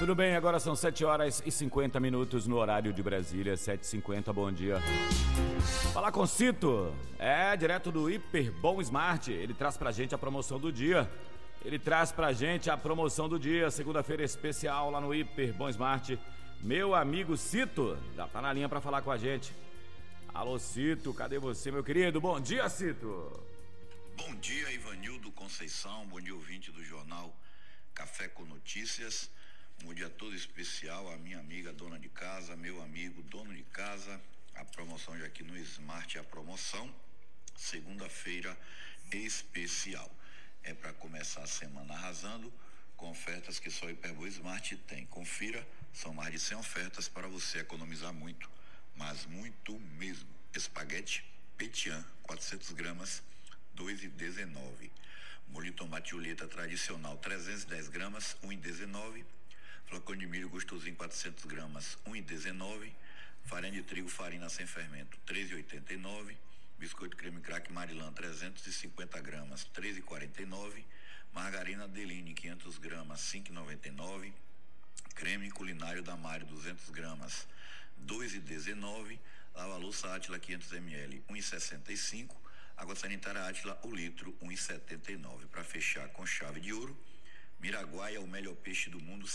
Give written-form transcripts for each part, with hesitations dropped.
Tudo bem, agora são 7 horas e 50 minutos no horário de Brasília, 7h50, bom dia. Falar com Cito, direto do Hiper Bom Smart, ele traz pra gente a promoção do dia. Segunda-feira especial lá no Hiper Bom Smart. Meu amigo Cito, já tá na linha pra falar com a gente. Alô Cito, cadê você, meu querido? Bom dia, Cito. Bom dia, Ivanildo Conceição, bom dia, ouvinte do jornal Café com Notícias. Um dia todo especial à minha amiga dona de casa, meu amigo dono de casa. A promoção já aqui no Smart é a promoção. Segunda-feira especial. É para começar a semana arrasando com ofertas que só o Hiperboa Smart tem. Confira, são mais de 100 ofertas para você economizar muito, mas muito mesmo. Espaguete Petian, 400 gramas, R$ 2,19. Molho de tomate Julieta tradicional, 310 gramas, R$ 1,19. Flocão de milho gostosinho, 400 gramas, R$ 1,19. Farinha de trigo, farina sem fermento, R$ 3,89. Biscoito creme crack Marilã, 350 gramas, R$ 3,49. Margarina Deline, 500 gramas, R$ 5,99. Creme culinário da Mário, 200 gramas, R$ 2,19. Lava-louça Átila, 500 ml, R$ 1,65. Água sanitária Átila, o litro, R$ 1,79. Para fechar com chave de ouro, Miraguaia, o melhor peixe do mundo, R$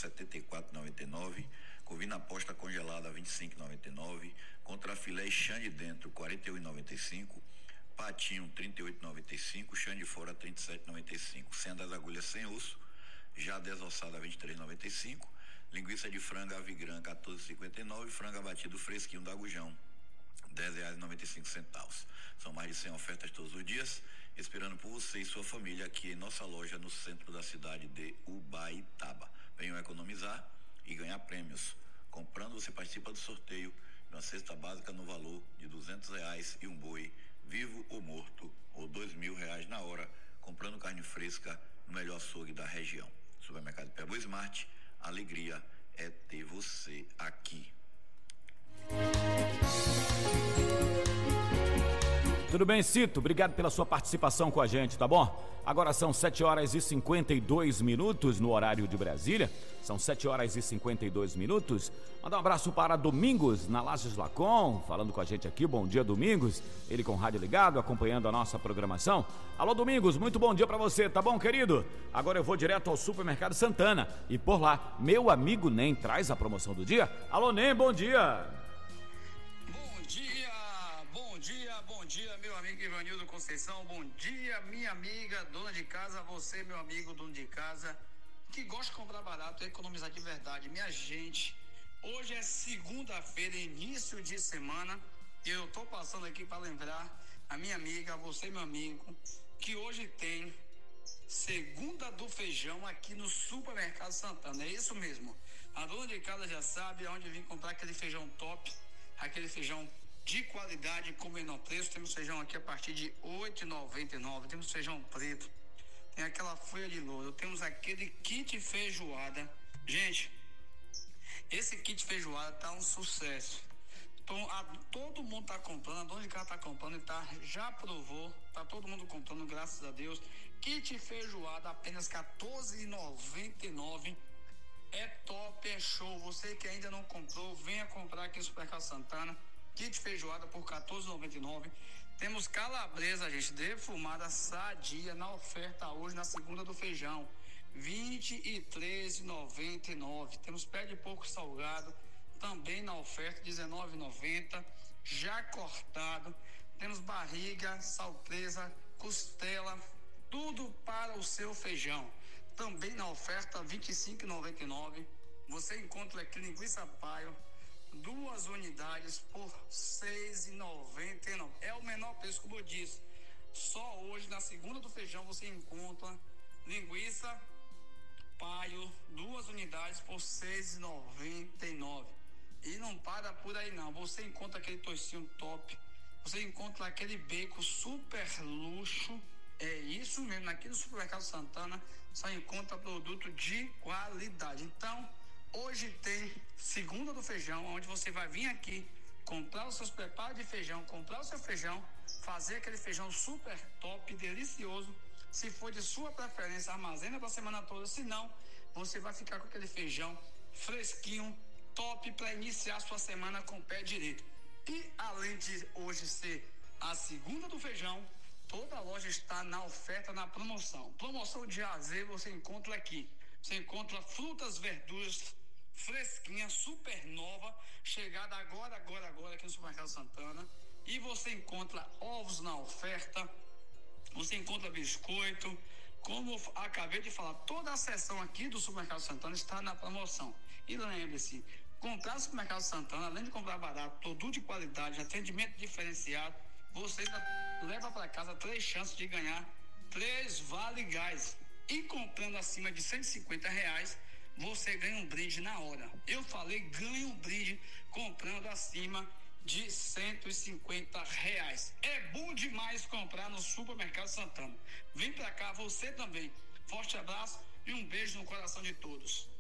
74,99. Covina posta congelada, R$ 25,99. Contrafilé e chã de dentro, R$ 41,95. Patinho, R$ 38,95. Chã de fora, R$ 37,95. Senha das agulhas sem osso, já desossada, R$ 23,95. Linguiça de franga Avigran, R$ 14,59. Franga batido fresquinho da Agujão, R$ 10,95. São mais de 100 ofertas todos os dias, esperando por você e sua família aqui em nossa loja no centro da cidade de Ubaitaba. Venham economizar e ganhar prêmios. Comprando, você participa do sorteio de uma cesta básica no valor de R$200 e um boi, vivo ou morto, ou R$2.000 na hora, comprando carne fresca no melhor açougue da região. Supermercado Hiperboa Smart, a alegria é ter você aqui. Tudo bem, Cito? Obrigado pela sua participação com a gente, tá bom? Agora são 7 horas e 52 minutos no horário de Brasília. São 7 horas e 52 minutos. Mandar um abraço para Domingos, na Lages Lacon, falando com a gente aqui. Bom dia, Domingos. Ele com o rádio ligado, acompanhando a nossa programação. Alô, Domingos, muito bom dia para você, tá bom, querido? Agora eu vou direto ao Supermercado Santana. E por lá, meu amigo Nem traz a promoção do dia. Alô, Nem, bom dia. Bom dia, meu amigo Ivanildo Conceição. Bom dia, minha amiga dona de casa. Você, meu amigo dono de casa, que gosta de comprar barato e economizar de verdade. Minha gente, hoje é segunda-feira, início de semana. E eu tô passando aqui para lembrar a minha amiga, você, meu amigo, que hoje tem Segunda do Feijão aqui no Supermercado Santana. É isso mesmo. A dona de casa já sabe aonde vir comprar aquele feijão top, aquele feijão de qualidade com menor preço. Temos feijão aqui a partir de R$ 8,99. Temos feijão preto, tem aquela folha de louro, temos aquele kit feijoada. Gente, esse kit feijoada tá um sucesso. Todo mundo tá comprando, a dona de casa tá comprando, já provou, tá todo mundo comprando, graças a Deus. Kit feijoada apenas R$ 14,99. É top, é show. Você que ainda não comprou, venha comprar aqui no Supermercado Santana. Kit feijoada por R$ 14,99. Temos calabresa, gente, defumada sadia na oferta hoje, na segunda do feijão, R$ 23,99. Temos pé de porco salgado também na oferta, R$ 19,90, já cortado. Temos barriga, salpresa, costela, tudo para o seu feijão. Também na oferta, R$ 25,99. Você encontra aqui linguiça paio, 2 unidades por R$ 6,99. É o menor preço, como eu disse. Só hoje, na segunda do feijão, você encontra linguiça paio, 2 unidades por R$ 6,99. E não para por aí não. Você encontra aquele toicinho top. Você encontra aquele bacon super luxo. É isso mesmo. Aqui no Supermercado Santana só encontra produto de qualidade. Então, hoje tem segunda do feijão, onde você vai vir aqui comprar os seus preparos de feijão, comprar o seu feijão, fazer aquele feijão super top, delicioso. Se for de sua preferência, armazena para a semana toda. Se não, você vai ficar com aquele feijão fresquinho, top para iniciar sua semana com o pé direito. E além de hoje ser a segunda do feijão, toda a loja está na oferta, na promoção. Promoção de A a Z você encontra aqui. Você encontra frutas, verduras fresquinha, super nova, chegada agora aqui no Supermercado Santana. E você encontra ovos na oferta, você encontra biscoito. Como eu acabei de falar, toda a seção aqui do Supermercado Santana está na promoção. E lembre-se, comprar no Supermercado Santana, além de comprar barato, produto de qualidade, atendimento diferenciado, você ainda leva para casa 3 chances de ganhar 3 vale gás. E comprando acima de R$150, você ganha um brinde na hora. Eu falei, ganha um brinde comprando acima de R$150. É bom demais comprar no Supermercado Santana. Vem pra cá, você também. Forte abraço e um beijo no coração de todos.